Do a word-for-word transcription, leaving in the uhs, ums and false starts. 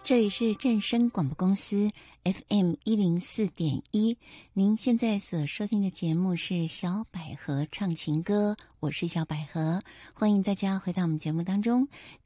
这里是正声广播公司 F M 一零四点一，您现在所收听的节目是小百合唱情歌，我是小百合，欢迎大家回到我们节目当中。